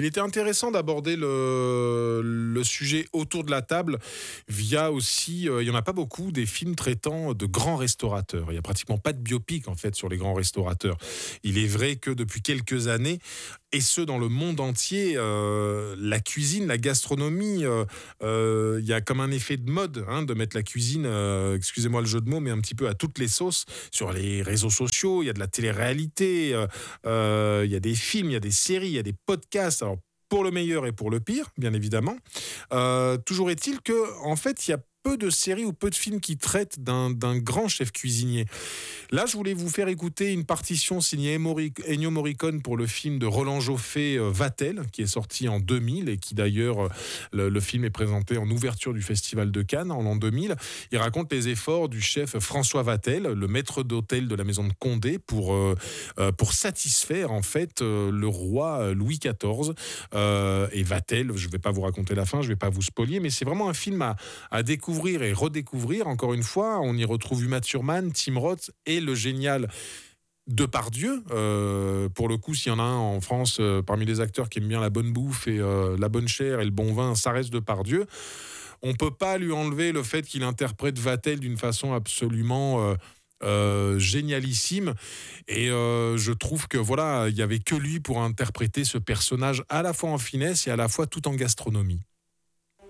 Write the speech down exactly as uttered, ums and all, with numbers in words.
Il était intéressant d'aborder le, le sujet autour de la table via aussi, euh, il n'y en a pas beaucoup, des films traitant de grands restaurateurs. Il n'y a pratiquement pas de biopic en fait sur les grands restaurateurs. Il est vrai que depuis quelques années, et ce dans le monde entier, euh, la cuisine, la gastronomie, euh, euh, il y a comme un effet de mode hein, de mettre la cuisine, euh, excusez-moi le jeu de mots, mais un petit peu à toutes les sauces sur les réseaux sociaux. Il y a de la télé-réalité, euh, euh, il y a des films, il y a des séries, il y a des podcasts. Alors pour le meilleur et pour le pire, bien évidemment. Euh, toujours est-il que, en fait, il y a peu de séries ou peu de films qui traitent d'un, d'un grand chef cuisinier. Là, je voulais vous faire écouter une partition signée Ennio Morricone pour le film de Roland Joffé, euh, Vatel, qui est sorti en deux mille et qui d'ailleurs, euh, le, le film est présenté en ouverture du Festival de Cannes en l'an deux mille. Il raconte les efforts du chef François Vatel, le maître d'hôtel de la maison de Condé, pour, euh, euh, pour satisfaire en fait euh, le roi Louis quatorze. Euh, et Vatel, je ne vais pas vous raconter la fin, je ne vais pas vous spolier, mais c'est vraiment un film à, à découvrir et redécouvrir. Encore une fois, on y retrouve Uma Thurman, Tim Roth et le génial Depardieu. Euh, pour le coup, s'il y en a un en France euh, parmi les acteurs qui aiment bien la bonne bouffe et euh, la bonne chair et le bon vin, ça reste Depardieu. On peut pas lui enlever le fait qu'il interprète Vatel d'une façon absolument euh, euh, génialissime. Et euh, je trouve que voilà, il y avait que lui pour interpréter ce personnage à la fois en finesse et à la fois tout en gastronomie.